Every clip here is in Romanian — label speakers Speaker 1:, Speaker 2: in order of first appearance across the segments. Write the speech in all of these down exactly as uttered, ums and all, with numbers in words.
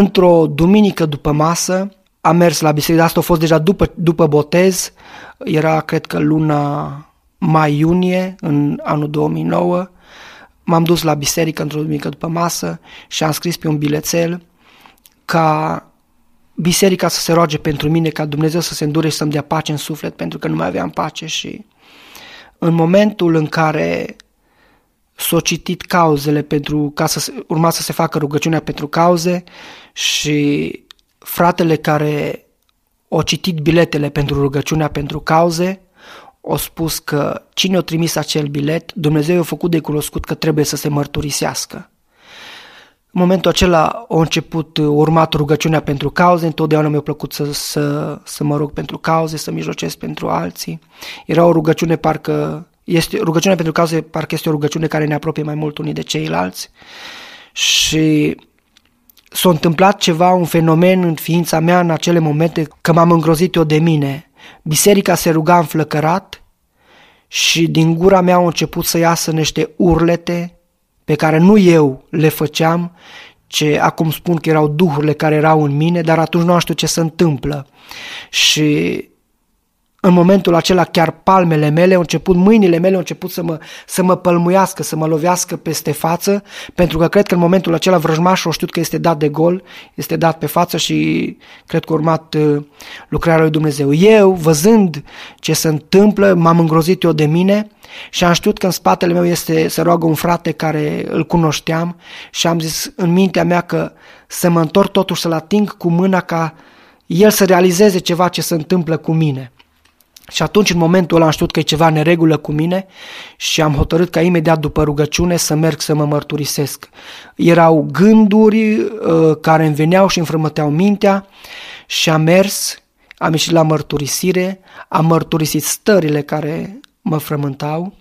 Speaker 1: într-o duminică după masă am mers la biserică, asta a fost deja după, după botez, era cred că luna mai-iunie în anul două mii nouă, m-am dus la biserică într-o duminică după masă și am scris pe un bilețel ca biserica să se roage pentru mine, ca Dumnezeu să se îndure și să-mi dea pace în suflet, pentru că nu mai aveam pace. Și în momentul în care s-au citit cauzele pentru ca să urma să se facă rugăciunea pentru cauze și fratele care a citit biletele pentru rugăciunea pentru cauze a spus că cine a trimis acel bilet, Dumnezeu i-a făcut de cunoscut că trebuie să se mărturisească. În momentul acela a început, a urmat rugăciunea pentru cauze, întotdeauna mi-a plăcut să, să, să mă rog pentru cauze, să mijlocesc pentru alții. Era o rugăciune, parcă, este, rugăciunea pentru cauze parcă este o rugăciune care ne apropie mai mult unii de ceilalți. Și s-a întâmplat ceva, un fenomen în ființa mea în acele momente că m-am îngrozit eu de mine. Biserica se ruga înflăcărat și din gura mea au început să iasă niște urlete pe care nu eu le făceam, ce acum spun că erau duhurile care erau în mine, dar atunci nu știu ce se întâmplă. Și în momentul acela chiar palmele mele au început, mâinile mele au început să mă, să mă pălmuiască, să mă lovească peste față, pentru că cred că în momentul acela vrăjmașul a știut că este dat de gol, este dat pe față și cred că a urmat uh, lucrarea lui Dumnezeu. Eu, văzând ce se întâmplă, m-am îngrozit eu de mine și am știut că în spatele meu este, se roagă un frate care îl cunoșteam și am zis în mintea mea că să mă întorc totuși să-l ating cu mâna ca el să realizeze ceva ce se întâmplă cu mine. Și atunci, în momentul ăla, am știut că e ceva neregulă cu mine și am hotărât ca imediat după rugăciune să merg să mă mărturisesc. Erau gânduri uh, care îmi veneau și îmi frământeau mintea și am mers, am ieșit la mărturisire, am mărturisit stările care mă frământau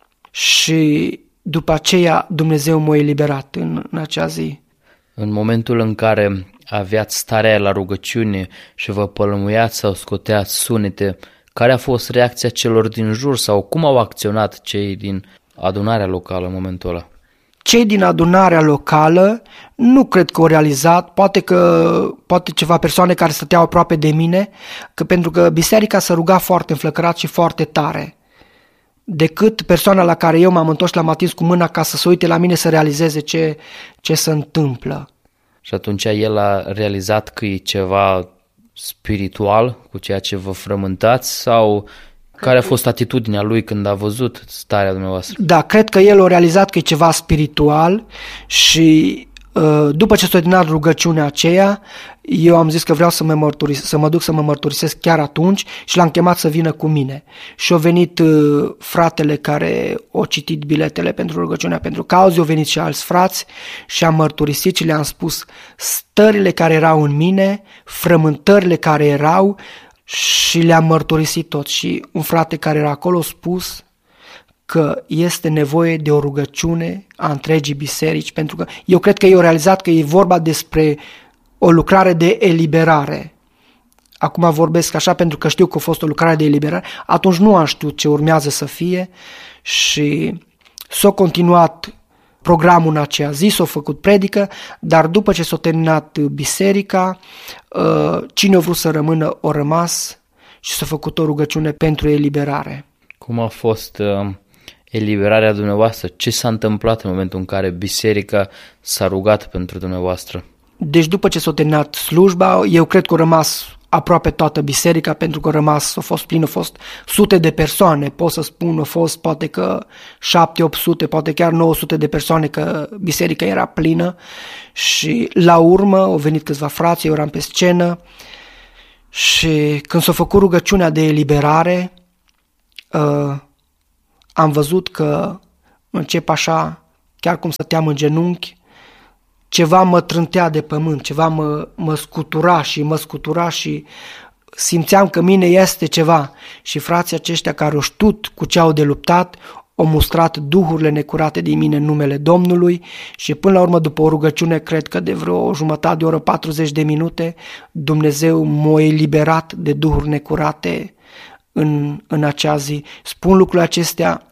Speaker 1: și după aceea Dumnezeu m-a eliberat în, în acea zi.
Speaker 2: În momentul în care aveați starea la rugăciune și vă pălmuiați sau scoteați sunete, care a fost reacția celor din jur sau cum au acționat cei din adunarea locală în momentul ăla?
Speaker 1: Cei din adunarea locală nu cred că au realizat, poate că poate ceva persoane care stăteau aproape de mine, că pentru că biserica se ruga foarte înflăcărat și foarte tare, decât persoana la care eu m-am întors, l-am atins cu mâna ca să se uite la mine să realizeze ce, ce se întâmplă.
Speaker 2: Și atunci el a realizat că e ceva spiritual cu ceea ce vă frământați sau care a fost atitudinea lui când a văzut starea dumneavoastră?
Speaker 1: Da, cred că el a realizat că e ceva spiritual și după ce s-a terminat rugăciunea aceea, eu am zis că vreau să mă, mărturis- să mă duc să mă mărturisesc chiar atunci și l-am chemat să vină cu mine. Și a venit uh, fratele care a citit biletele pentru rugăciunea pentru cauze, au venit și alți frați și am mărturisit și le-am spus stările care erau în mine, frământările care erau și le-am mărturisit tot. Și un frate care era acolo a spus că este nevoie de o rugăciune a întregii biserici, pentru că eu cred că ei au realizat că e vorba despre o lucrare de eliberare. Acum vorbesc așa pentru că știu că a fost o lucrare de eliberare, atunci nu am știut ce urmează să fie și s-a continuat programul în aceea zi, s-a făcut predică, dar după ce s-a terminat biserica, cine a vrut să rămână, a rămas și s-a făcut o rugăciune pentru eliberare.
Speaker 2: Cum a fost uh, eliberarea dumneavoastră? Ce s-a întâmplat în momentul în care biserica s-a rugat pentru dumneavoastră?
Speaker 1: Deci după ce s-a terminat slujba, eu cred că a rămas aproape toată biserica, pentru că a rămas, a fost plină, a fost sute de persoane, pot să spun, a fost poate că șapte opt sute, poate chiar nouă sute de persoane, că biserica era plină și la urmă au venit câțiva frați, eu eram pe scenă și când s-a făcut rugăciunea de eliberare, uh, am văzut că încep așa, chiar cum stăteam în genunchi, ceva mă trântea de pământ, ceva mă, mă scutura și mă scutura și simțeam că mine este ceva. Și frații aceștia care au știut cu ce au de luptat, au mustrat duhurile necurate din mine în numele Domnului și până la urmă, după o rugăciune, cred că de vreo o jumătate de oră, patruzeci de minute, Dumnezeu m-a eliberat de duhuri necurate în, în acea zi. Spun lucrurile acestea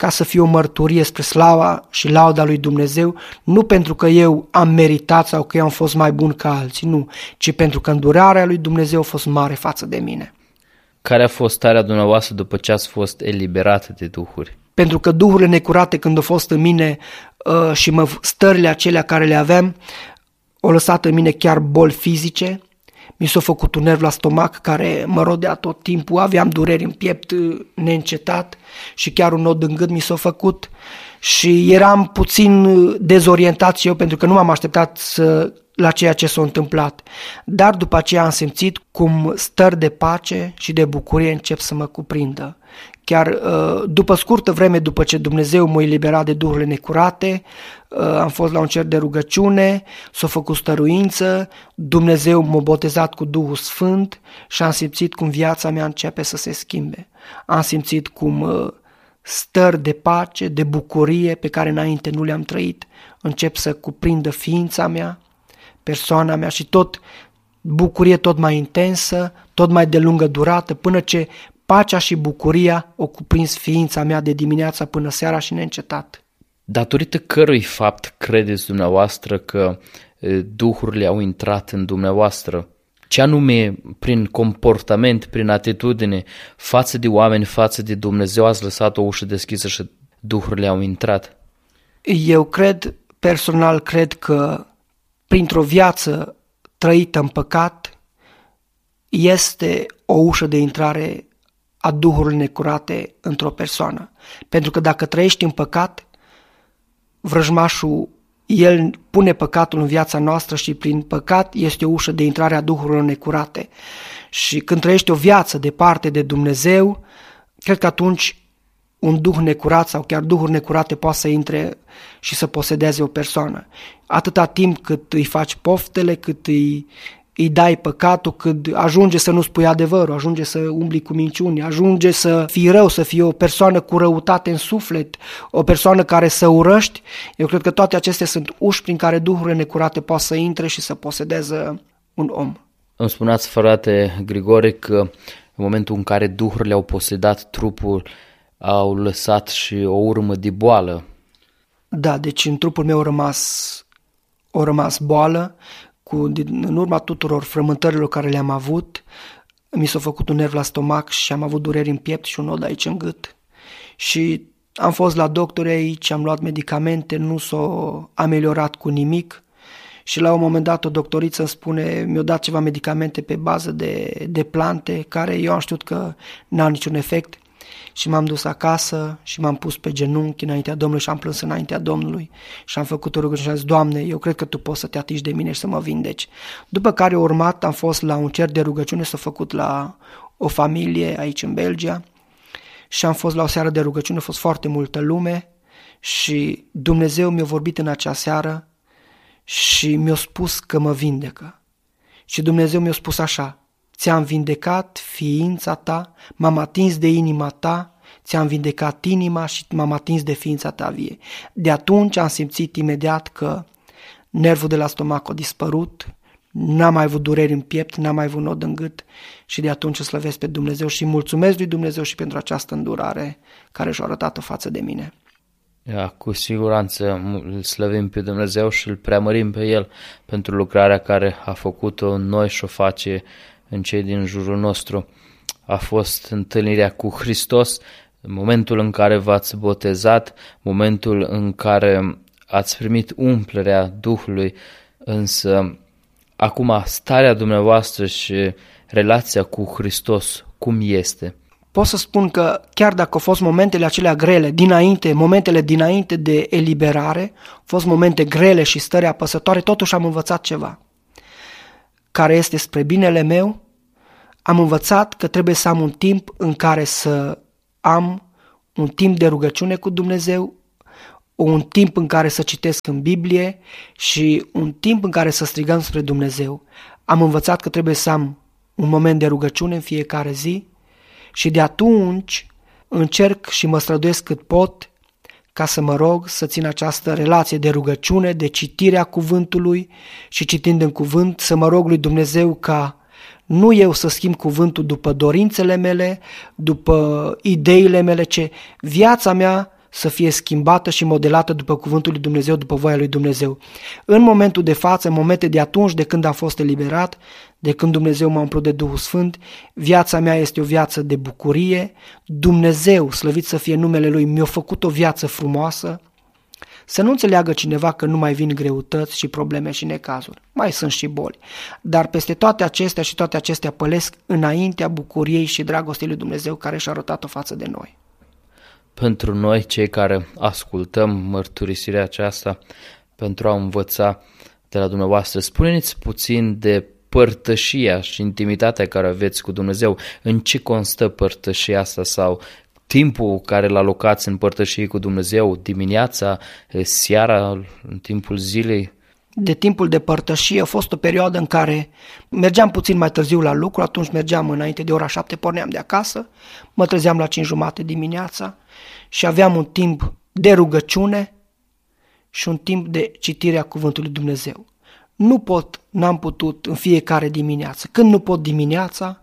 Speaker 1: ca să fie o mărturie spre slava și lauda lui Dumnezeu, nu pentru că eu am meritat sau că eu am fost mai bun ca alții, nu, ci pentru că îndurarea lui Dumnezeu a fost mare față de mine.
Speaker 2: Care a fost starea dumneavoastră după ce ați fost eliberată de duhuri?
Speaker 1: Pentru că duhurile necurate când au fost în mine uh, și mă, stările acelea care le aveam, au lăsat în mine chiar boli fizice, mi s-a făcut un nerv la stomac care mă rodea tot timpul, aveam dureri în piept neîncetat și chiar un nod în gât mi s-a făcut și eram puțin dezorientat și eu pentru că nu m-am așteptat să, la ceea ce s-a întâmplat. Dar după aceea am simțit cum stări de pace și de bucurie încep să mă cuprindă. Chiar după scurtă vreme după ce Dumnezeu m-a eliberat de duhurile necurate, am fost la un cer de rugăciune, s-a făcut stăruință, Dumnezeu m-a botezat cu Duhul Sfânt și am simțit cum viața mea începe să se schimbe. Am simțit cum stări de pace, de bucurie pe care înainte nu le-am trăit, încep să cuprindă ființa mea, persoana mea și tot bucurie tot mai intensă, tot mai de lungă durată, până ce pacea și bucuria o cuprins ființa mea de dimineața până seara și neîncetat.
Speaker 2: Datorită cărui fapt credeți dumneavoastră că duhurile au intrat în dumneavoastră? Ce anume prin comportament, prin atitudine, față de oameni, față de Dumnezeu ați lăsat o ușă deschisă și duhurile au intrat?
Speaker 1: Eu cred, personal cred că printr-o viață trăită în păcat este o ușă de intrare a duhurilor necurate într-o persoană. Pentru că dacă trăiești în păcat, vrăjmașul, el pune păcatul în viața noastră și prin păcat este o ușă de intrare a duhurilor necurate. Și când trăiești o viață departe de Dumnezeu, cred că atunci un duh necurat sau chiar duhuri necurate poate să intre și să posedeze o persoană. Atâta timp cât îi faci poftele, cât îi îi dai păcatul, când ajunge să nu spui adevărul, ajunge să umbli cu minciuni, ajunge să fii rău, să fii o persoană cu răutate în suflet, o persoană care să urăști. Eu cred că toate acestea sunt uși prin care duhurile necurate pot să intre și să posedeze un om.
Speaker 2: Îmi spuneați, frate Grigore, că în momentul în care duhurile au posedat trupul, au lăsat și o urmă de boală.
Speaker 1: Da, deci în trupul meu a rămas, a rămas boală. Cu, din, în urma tuturor frământărilor care le-am avut, mi s-a făcut un nerv la stomac și am avut dureri în piept și un nod aici în gât. Și am fost la doctori aici, am luat medicamente, nu s-a ameliorat cu nimic. Și la un moment dat o doctoriță îmi spune, mi-a dat ceva medicamente pe bază de, de plante, care eu am știut că n-au niciun efect. Și m-am dus acasă și m-am pus pe genunchi înaintea Domnului și am plâns înaintea Domnului și am făcut o rugăciune și am zis, Doamne, eu cred că Tu poți să Te atingi de mine și să mă vindeci. După care urmat am fost la un cer de rugăciune, s-a făcut la o familie aici în Belgia și am fost la o seară de rugăciune, a fost foarte multă lume și Dumnezeu mi-a vorbit în acea seară și mi-a spus că mă vindecă. Și Dumnezeu mi-a spus așa, ți-am vindecat ființa ta, m-am atins de inima ta, ți-am vindecat inima și m-am atins de ființa ta vie. De atunci am simțit imediat că nervul de la stomac a dispărut, n-am mai avut dureri în piept, n-am mai avut nod în gât și de atunci îl slăvesc pe Dumnezeu și mulțumesc lui Dumnezeu și pentru această îndurare care și-a arătat-o față de mine.
Speaker 2: Ja, cu siguranță îl slăvim pe Dumnezeu și îl preamărim pe El pentru lucrarea care a făcut-o în noi și o face în cei din jurul nostru. A fost întâlnirea cu Hristos, momentul în care v-ați botezat, momentul în care ați primit umplerea Duhului, însă acum starea dumneavoastră și relația cu Hristos, cum este?
Speaker 1: Pot să spun că chiar dacă au fost momentele acelea grele dinainte, momentele dinainte de eliberare, au fost momente grele și stări apăsătoare, totuși am învățat ceva care este spre binele meu. Am învățat că trebuie să am un timp în care să am un timp de rugăciune cu Dumnezeu, un timp în care să citesc în Biblie și un timp în care să strigăm spre Dumnezeu. Am învățat că trebuie să am un moment de rugăciune în fiecare zi și de atunci încerc și mă străduiesc cât pot ca să mă rog să țin această relație de rugăciune, de citirea cuvântului și citind în cuvânt să mă rog lui Dumnezeu ca nu eu să schimb cuvântul după dorințele mele, după ideile mele, ci viața mea să fie schimbată și modelată după cuvântul lui Dumnezeu, după voia lui Dumnezeu. În momentul de față, în momente de atunci, de când a fost eliberat, de când Dumnezeu m-a umplut de Duhul Sfânt, viața mea este o viață de bucurie. Dumnezeu, slăvit să fie numele Lui, mi-a făcut o viață frumoasă. Să nu înțeleagă cineva că nu mai vin greutăți și probleme și necazuri. Mai sunt și boli. Dar peste toate acestea și toate acestea pălesc înaintea bucuriei și dragostei lui Dumnezeu care și-a arătat-o față de noi.
Speaker 2: Pentru noi, cei care ascultăm mărturisirea aceasta, pentru a învăța de la dumneavoastră, spuneți puțin de părtășia și intimitatea care aveți cu Dumnezeu. În ce constă părtășia asta sau timpul care îl alocați în părtășie cu Dumnezeu, dimineața, seara, în timpul zilei?
Speaker 1: De timpul de părtășie a fost o perioadă în care mergeam puțin mai târziu la lucru, atunci mergeam înainte de ora șapte, porneam de acasă, mă trezeam la cinci jumate dimineața și aveam un timp de rugăciune și un timp de citire a cuvântului Dumnezeu. Nu pot, n-am putut în fiecare dimineață. Când nu pot dimineața,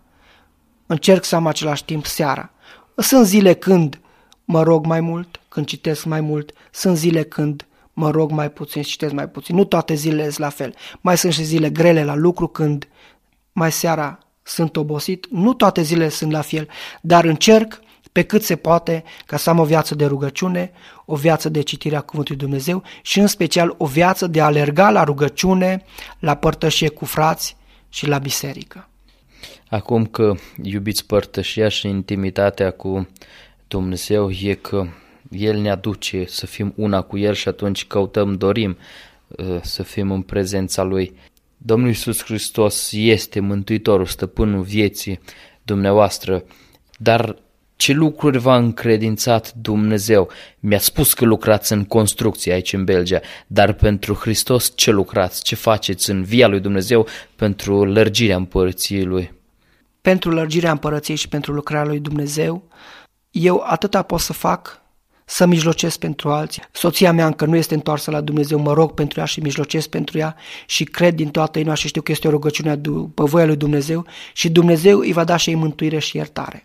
Speaker 1: încerc să am același timp seara. Sunt zile când mă rog mai mult, când citesc mai mult, sunt zile când mă rog mai puțin și citesc mai puțin. Nu toate zilele sunt la fel. Mai sunt și zile grele la lucru când mai seara sunt obosit. Nu toate zilele sunt la fel, dar încerc pe cât se poate ca să am o viață de rugăciune, o viață de citire a cuvântului Dumnezeu și în special o viață de a alerga la rugăciune, la părtășie cu frați și la biserică.
Speaker 2: Acum că iubiți părtășia și intimitatea cu Dumnezeu, e că El ne aduce să fim una cu El și atunci căutăm, dorim să fim în prezența Lui. Domnul Iisus Hristos este Mântuitorul, Stăpânul vieții dumneavoastră, dar ce lucruri v-a încredințat Dumnezeu? Mi-a spus că lucrați în construcție aici în Belgia, dar pentru Hristos ce lucrați? Ce faceți în via lui Dumnezeu pentru lărgirea împărăției Lui?
Speaker 1: Pentru lărgirea împărăției și pentru lucrarea lui Dumnezeu, eu atâta pot să fac, să mijlocesc pentru alții. Soția mea încă nu este întoarsă la Dumnezeu, mă rog pentru ea și mijlocesc pentru ea și cred din toată inima și știu că este o rugăciune după voia lui Dumnezeu și Dumnezeu îi va da și ei mântuire și iertare.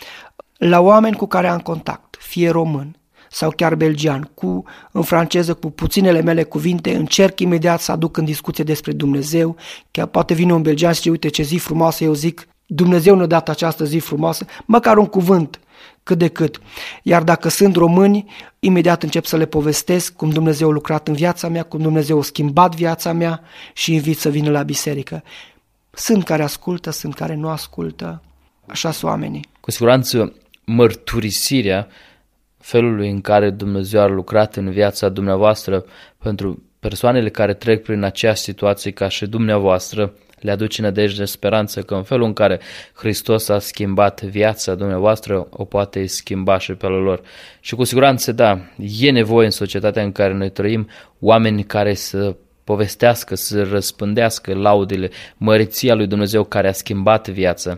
Speaker 1: La oameni cu care am contact, fie român sau chiar belgian, cu, în franceză, cu puținele mele cuvinte, încerc imediat să aduc în discuție despre Dumnezeu, chiar poate vine un belgian și zice, uite ce zi frumoasă, eu zic, Dumnezeu ne-a dat această zi frumoasă, măcar un cuvânt, cât de cât. Iar dacă sunt români, imediat încep să le povestesc cum Dumnezeu a lucrat în viața mea, cum Dumnezeu a schimbat viața mea și invit să vină la biserică. Sunt care ascultă, sunt care nu ascultă, așa sunt oamenii.
Speaker 2: Cu siguranță mărturisirea felului în care Dumnezeu a lucrat în viața dumneavoastră pentru persoanele care trec prin aceeași situație ca și dumneavoastră le aduce nădejde, speranță că în felul în care Hristos a schimbat viața dumneavoastră o poate schimba și pe lor. Și cu siguranță, da, e nevoie în societatea în care noi trăim oameni care să povestească, să răspândească laudele, măriția lui Dumnezeu care a schimbat viața.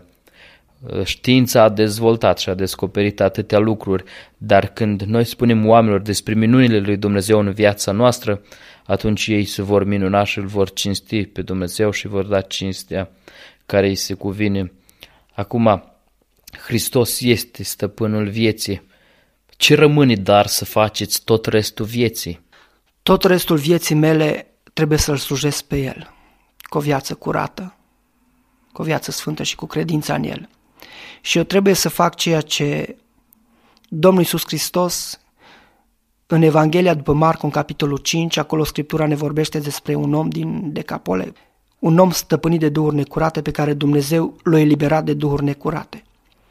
Speaker 2: Știința a dezvoltat și a descoperit atâtea lucruri, dar când noi spunem oamenilor despre minunile lui Dumnezeu în viața noastră, atunci ei se vor minuna și îl vor cinsti pe Dumnezeu și vor da cinstea care îi se cuvine. Acum, Hristos este stăpânul vieții. Ce rămâne dar să faceți tot restul vieții?
Speaker 1: Tot restul vieții mele trebuie să-L slujesc pe El, cu o viață curată, cu o viață sfântă și cu credința în El. Și eu trebuie să fac ceea ce Domnul Iisus Hristos în Evanghelia după Marcu, în capitolul cinci, acolo Scriptura ne vorbește despre un om din Decapole, un om stăpânit de duhuri necurate pe care Dumnezeu l-a eliberat de duhuri necurate.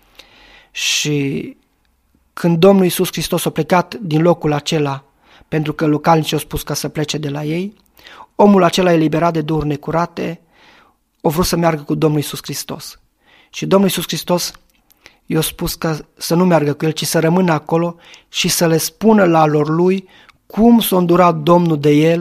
Speaker 1: Și când Domnul Iisus Hristos a plecat din locul acela, pentru că localnicii au spus ca să plece de la ei, omul acela eliberat de duhuri necurate a vrut să meargă cu Domnul Iisus Hristos. Și Domnul Iisus Hristos i-a spus că să nu meargă cu el, ci să rămână acolo și să le spună la lor lui cum s-a îndurat Domnul de el